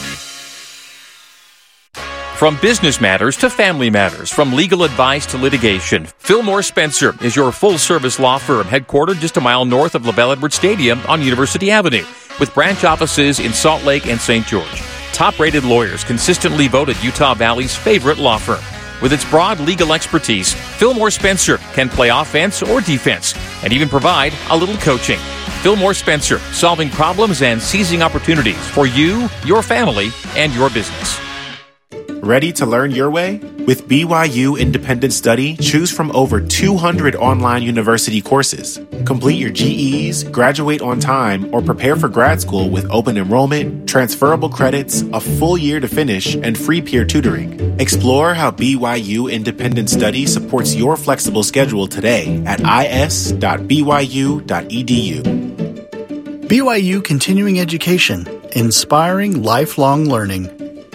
From business matters to family matters, from legal advice to litigation, Fillmore Spencer is your full-service law firm headquartered just a mile north of LaBelle Edwards Stadium on University Avenue, with branch offices in Salt Lake and St. George. Top-rated lawyers consistently voted Utah Valley's favorite law firm. With its broad legal expertise, Fillmore Spencer can play offense or defense and even provide a little coaching. Fillmore Spencer, solving problems and seizing opportunities for you, your family, and your business. Ready to learn your way? With BYU Independent Study, choose from over 200 online university courses. Complete your GEs, graduate on time, or prepare for grad school with open enrollment, transferable credits, a full year to finish, and free peer tutoring. Explore how BYU Independent Study supports your flexible schedule today at is.byu.edu. BYU Continuing Education, inspiring lifelong learning.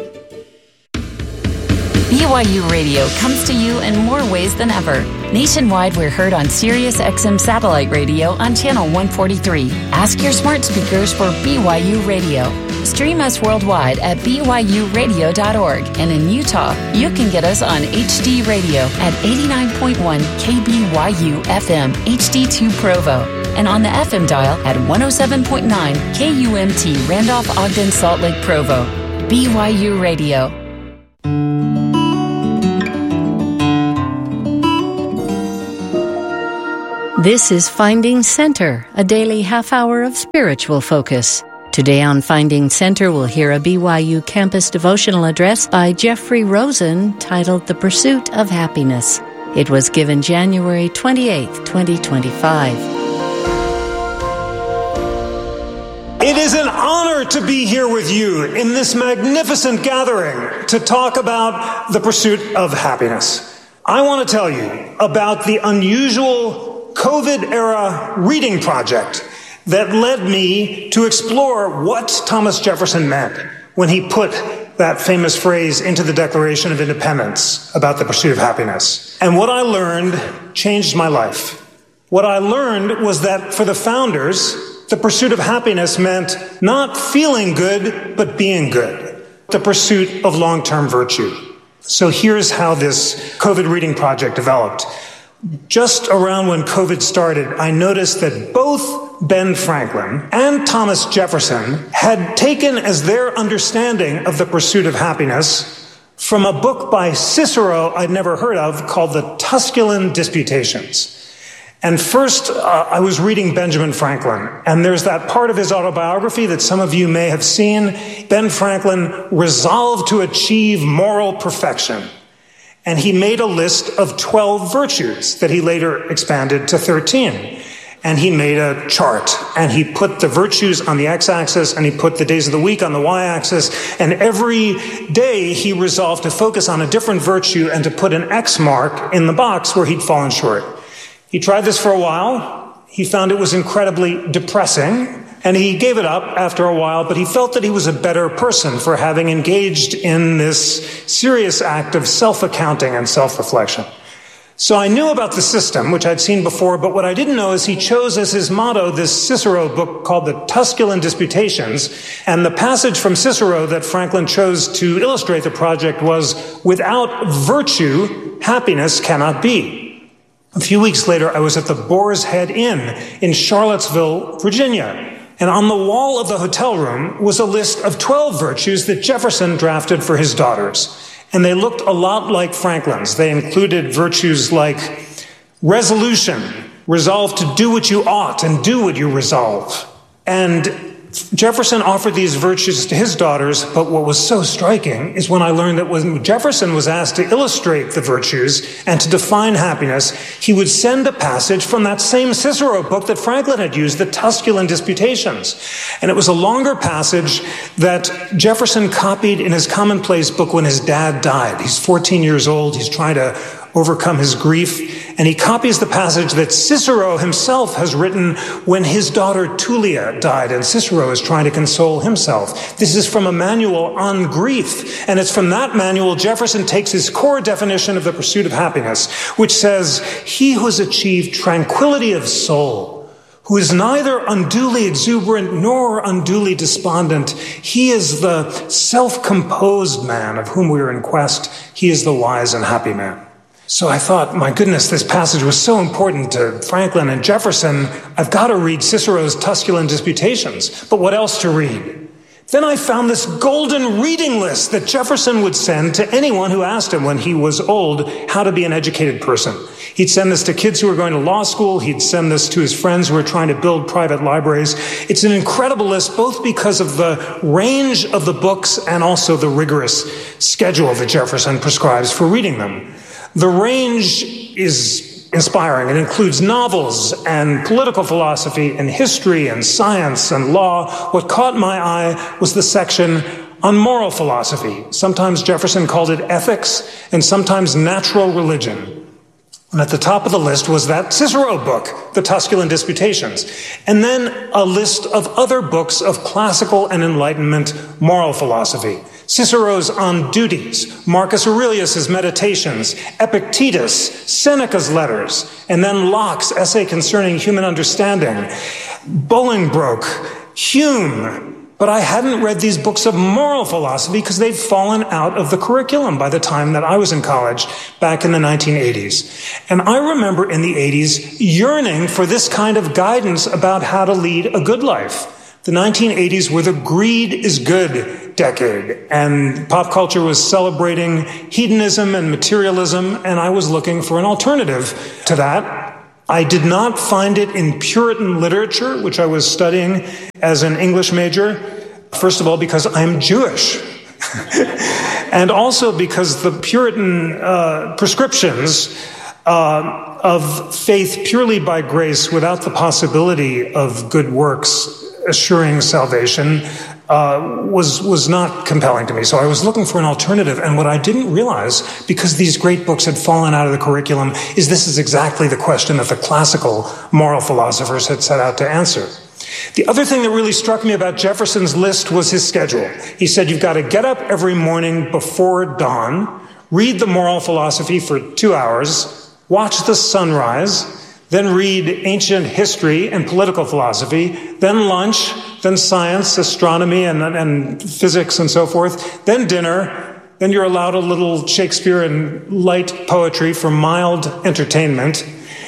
BYU Radio comes to you in more ways than ever. Nationwide, we're heard on Sirius XM satellite radio on channel 143. Ask your smart speakers for BYU Radio. Stream us worldwide at byuradio.org. And in Utah, you can get us on HD Radio at 89.1 KBYU FM HD2 Provo. And on the FM dial at 107.9 KUMT Randolph Ogden Salt Lake Provo. BYU Radio. This is Finding Center, a daily half hour of spiritual focus. Today on Finding Center, we'll hear a BYU campus devotional address by Jeffrey Rosen titled The Pursuit of Happiness. It was given January 28, 2025. It is an honor to be here with you in this magnificent gathering to talk about the pursuit of happiness. I want to tell you about the unusual COVID-era reading project that led me to explore what Thomas Jefferson meant when he put that famous phrase into the Declaration of Independence about the pursuit of happiness. And what I learned changed my life. What I learned was that for the founders, the pursuit of happiness meant not feeling good, but being good. The pursuit of long-term virtue. So here's how this COVID reading project developed. Just around when COVID started, I noticed that both Ben Franklin and Thomas Jefferson had taken as their understanding of the pursuit of happiness from a book by Cicero I'd never heard of called the Tusculan Disputations. And first, I was reading Benjamin Franklin, and there's that part of his autobiography that some of you may have seen. Ben Franklin resolved to achieve moral perfection. And he made a list of 12 virtues that he later expanded to 13. And he made a chart, and he put the virtues on the x-axis, and he put the days of the week on the y-axis. And every day he resolved to focus on a different virtue and to put an X mark in the box where he'd fallen short. He tried this for a while. He found it was incredibly depressing. And he gave it up after a while, but he felt that he was a better person for having engaged in this serious act of self-accounting and self-reflection. So I knew about the system, which I'd seen before, but what I didn't know is he chose as his motto this Cicero book called the Tusculan Disputations, and the passage from Cicero that Franklin chose to illustrate the project was, "Without virtue, happiness cannot be." A few weeks later, I was at the Boar's Head Inn in Charlottesville, Virginia. And on the wall of the hotel room was a list of 12 virtues that Jefferson drafted for his daughters. And they looked a lot like Franklin's. They included virtues like resolution, resolve to do what you ought and do what you resolve. And Jefferson offered these virtues to his daughters, but what was so striking is when I learned that when Jefferson was asked to illustrate the virtues and to define happiness, he would send a passage from that same Cicero book that Franklin had used, the Tusculan Disputations. And it was a longer passage that Jefferson copied in his commonplace book when his dad died. He's 14 years old. He's trying to overcome his grief. And he copies the passage that Cicero himself has written when his daughter Tullia died, and Cicero is trying to console himself. This is from a manual on grief. And it's from that manual Jefferson takes his core definition of the pursuit of happiness, which says, "He who has achieved tranquility of soul, who is neither unduly exuberant nor unduly despondent, he is the self-composed man of whom we are in quest. He is the wise and happy man." So I thought, my goodness, this passage was so important to Franklin and Jefferson. I've got to read Cicero's Tusculan Disputations. But what else to read? Then I found this golden reading list that Jefferson would send to anyone who asked him when he was old how to be an educated person. He'd send this to kids who were going to law school. He'd send this to his friends who were trying to build private libraries. It's an incredible list, both because of the range of the books and also the rigorous schedule that Jefferson prescribes for reading them. The range is inspiring. It includes novels and political philosophy and history and science and law. What caught my eye was the section on moral philosophy. Sometimes Jefferson called it ethics and sometimes natural religion. And at the top of the list was that Cicero book, the Tusculan Disputations, and then a list of other books of classical and Enlightenment moral philosophy. Cicero's On Duties, Marcus Aurelius's Meditations, Epictetus, Seneca's Letters, and then Locke's Essay Concerning Human Understanding, Bolingbroke, Hume. But I hadn't read these books of moral philosophy because they'd fallen out of the curriculum by the time that I was in college back in the 1980s. And I remember in the 80s yearning for this kind of guidance about how to lead a good life. The 1980s were the greed is good decade, and pop culture was celebrating hedonism and materialism, and I was looking for an alternative to that. I did not find it in Puritan literature, which I was studying as an English major, first of all because I'm Jewish, and also because the Puritan prescriptions of faith purely by grace without the possibility of good works assuring salvation was not compelling to me. So I was looking for an alternative. And what I didn't realize, because these great books had fallen out of the curriculum, is this is exactly the question that the classical moral philosophers had set out to answer. The other thing that really struck me about Jefferson's list was his schedule. He said, you've got to get up every morning before dawn, read the moral philosophy for 2 hours, watch the sunrise, then read ancient history and political philosophy, then lunch, then science, astronomy, and physics and so forth, then dinner, then you're allowed a little Shakespeare and light poetry for mild entertainment,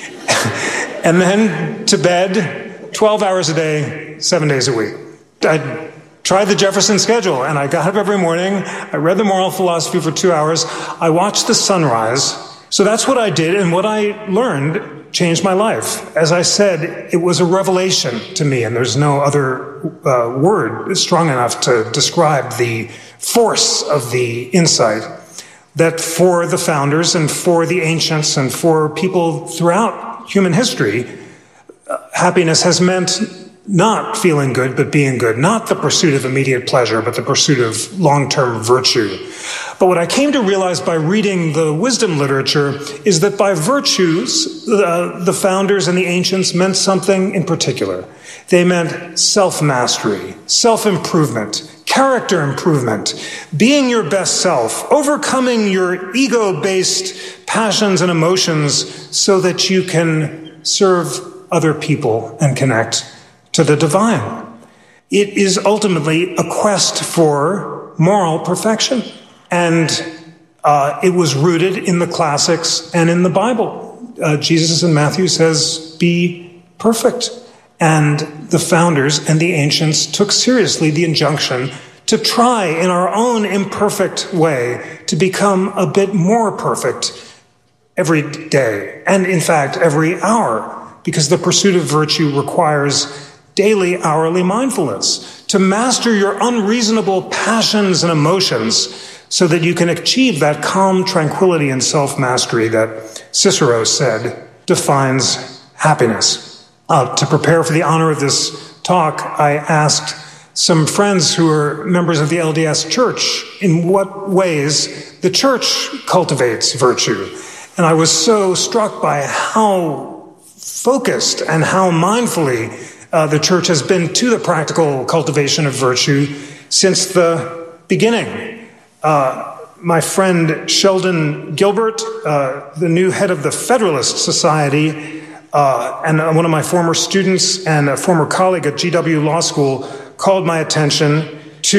and then to bed, 12 hours a day, 7 days a week. I tried the Jefferson schedule, and I got up every morning, I read the moral philosophy for 2 hours, I watched the sunrise. So that's what I did, and what I learned changed my life. As I said, it was a revelation to me, and there's no other word strong enough to describe the force of the insight that for the founders and for the ancients and for people throughout human history, happiness has meant not feeling good, but being good, not the pursuit of immediate pleasure, but the pursuit of long-term virtue. But what I came to realize by reading the wisdom literature is that by virtues, the founders and the ancients meant something in particular. They meant self-mastery, self-improvement, character improvement, being your best self, overcoming your ego-based passions and emotions so that you can serve other people and connect to the divine. It is ultimately a quest for moral perfection. And it was rooted in the classics and in the Bible. Jesus in Matthew says, be perfect. And the founders and the ancients took seriously the injunction to try in our own imperfect way to become a bit more perfect every day. And in fact, every hour, because the pursuit of virtue requires daily, hourly mindfulness, to master your unreasonable passions and emotions so that you can achieve that calm tranquility and self-mastery that Cicero said defines happiness. To prepare for the honor of this talk, I asked some friends who are members of the LDS Church in what ways the church cultivates virtue. And I was so struck by how focused and how mindfully the church has been to the practical cultivation of virtue since the beginning. My friend Sheldon Gilbert, the new head of the Federalist Society, and one of my former students and a former colleague at GW Law School, called my attention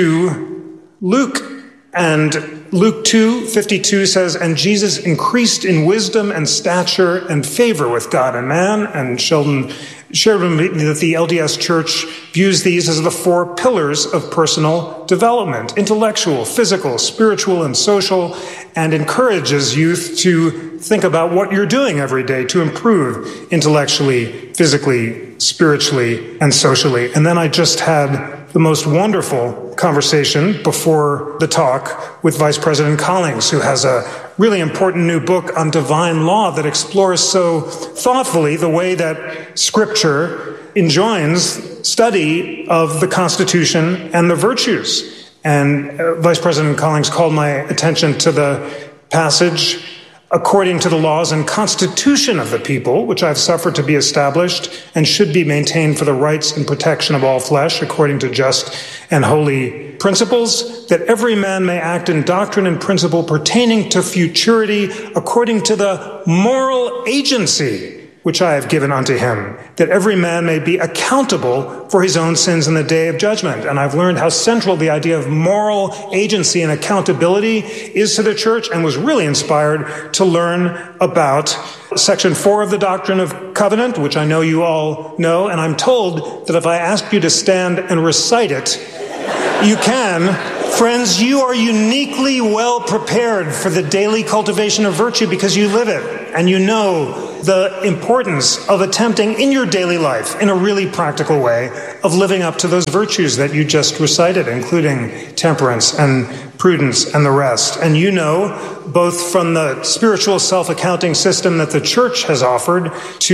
to Luke. And Luke 2:52 says, and Jesus increased in wisdom and stature and favor with God and man. And Sheldon shared with me that the LDS Church views these as the 4 pillars of personal development: intellectual, physical, spiritual, and social, and encourages youth to think about what you're doing every day to improve intellectually, physically, spiritually, and socially. And then I just had the most wonderful conversation before the talk with Vice President Collings, who has a really important new book on divine law that explores so thoughtfully the way that Scripture enjoins study of the Constitution and the virtues. And Vice President Collings called my attention to the passage, according to the laws and constitution of the people, which I've suffered to be established and should be maintained for the rights and protection of all flesh, according to just and holy principles, that every man may act in doctrine and principle pertaining to futurity, according to the moral agency which I have given unto him, that every man may be accountable for his own sins in the day of judgment. And I've learned how central the idea of moral agency and accountability is to the church, and was really inspired to learn about Section 4 of the Doctrine of Covenant, which I know you all know, and I'm told that if I ask you to stand and recite it, you can. Friends, you are uniquely well prepared for the daily cultivation of virtue because you live it, and you know the importance of attempting in your daily life, in a really practical way, of living up to those virtues that you just recited, including temperance and prudence and the rest. And you know, both from the spiritual self-accounting system that the church has offered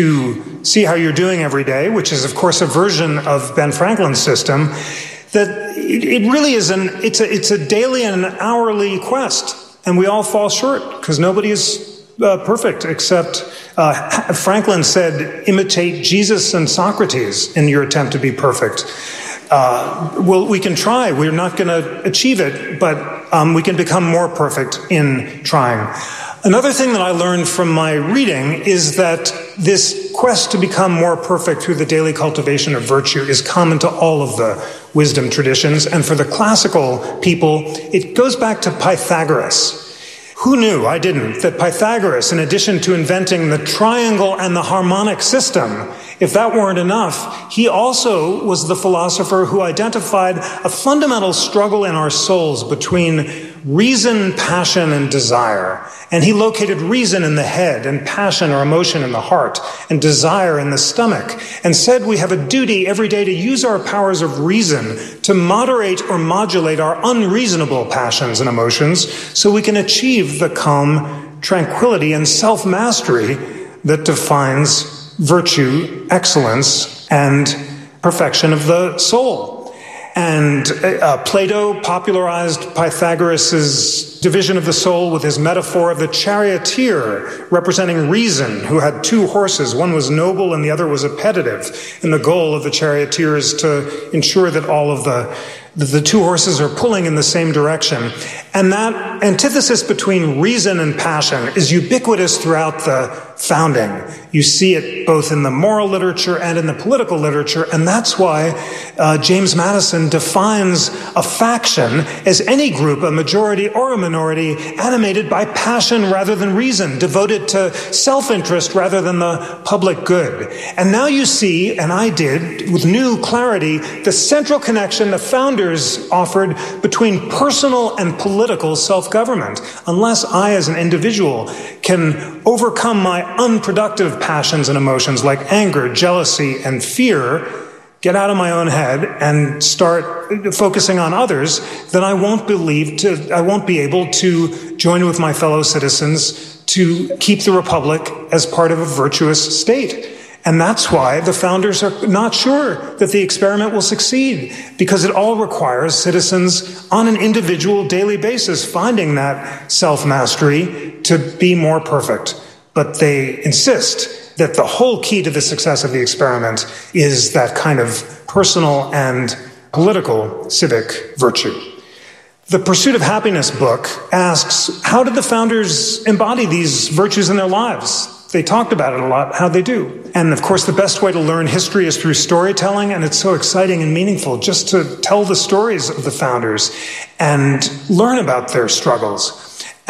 to see how you're doing every day, which is, of course, a version of Ben Franklin's system, that it really is it's a daily and an hourly quest. And we all fall short because nobody is perfect, except Franklin said, imitate Jesus and Socrates in your attempt to be perfect. Well, we can try. We're not going to achieve it, but we can become more perfect in trying. Another thing that I learned from my reading is that this quest to become more perfect through the daily cultivation of virtue is common to all of the wisdom traditions. And for the classical people, it goes back to Pythagoras. Who knew? I didn't. That Pythagoras, in addition to inventing the triangle and the harmonic system, if that weren't enough, he also was the philosopher who identified a fundamental struggle in our souls between reason, passion, and desire. And he located reason in the head, and passion or emotion in the heart, and desire in the stomach, and said we have a duty every day to use our powers of reason to moderate or modulate our unreasonable passions and emotions so we can achieve the calm, tranquility, and self-mastery that defines virtue, excellence, and perfection of the soul. And Plato popularized Pythagoras' division of the soul with his metaphor of the charioteer representing reason, who had 2 horses. One was noble and the other was appetitive. And the goal of the charioteer is to ensure that all of the 2 horses are pulling in the same direction. And that antithesis between reason and passion is ubiquitous throughout the founding. You see it both in the moral literature and in the political literature, and that's why James Madison defines a faction as any group, a majority or a minority, animated by passion rather than reason, devoted to self-interest rather than the public good. And now you see, and I did, with new clarity, the central connection the founders offered between personal and political self-government. Unless I, as an individual, can overcome my unproductive passions and emotions like anger, jealousy, and fear, get out of my own head and start focusing on others, then I won't be able to join with my fellow citizens to keep the republic as part of a virtuous state. And that's why the founders are not sure that the experiment will succeed, because it all requires citizens on an individual daily basis finding that self-mastery to be more perfect. But they insist that the whole key to the success of the experiment is that kind of personal and political civic virtue. The Pursuit of Happiness book asks, how did the founders embody these virtues in their lives? They talked about it a lot, how they do. And of course, the best way to learn history is through storytelling, and it's so exciting and meaningful just to tell the stories of the founders and learn about their struggles.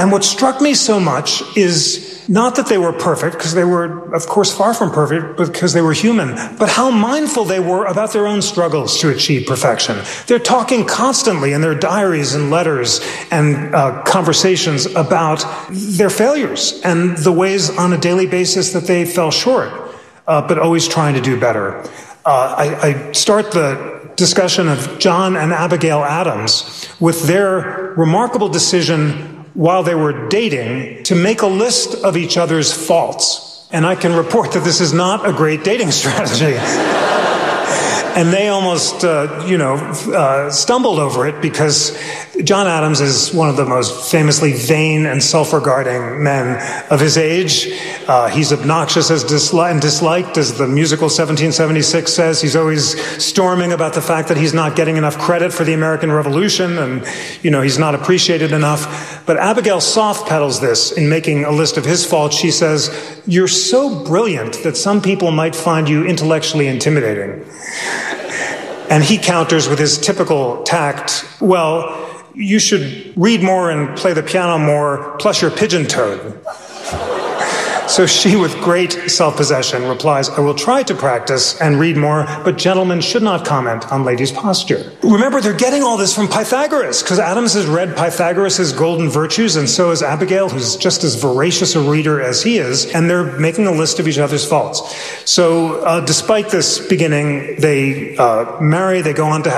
And what struck me so much is not that they were perfect, because they were, of course, far from perfect, because they were human, but how mindful they were about their own struggles to achieve perfection. They're talking constantly in their diaries and letters and conversations about their failures and the ways on a daily basis that they fell short, but always trying to do better. I start the discussion of John and Abigail Adams with their remarkable decision while they were dating to make a list of each other's faults. And I can report that this is not a great dating strategy. And they almost, stumbled over it because John Adams is one of the most famously vain and self-regarding men of his age. He's obnoxious and disliked, as the musical 1776 says. He's always storming about the fact that he's not getting enough credit for the American Revolution and, he's not appreciated enough. But Abigail soft pedals this in making a list of his faults. She says, "You're so brilliant that some people might find you intellectually intimidating." And he counters with his typical tact, "Well, you should read more and play the piano more, plus you're pigeon-toed." So she, with great self-possession, replies, "I will try to practice and read more, but gentlemen should not comment on ladies' posture." Remember, they're getting all this from Pythagoras, because Adams has read Pythagoras' Golden Virtues, and so is Abigail, who's just as voracious a reader as he is, and they're making a list of each other's faults. So despite this beginning, they marry, they go on to have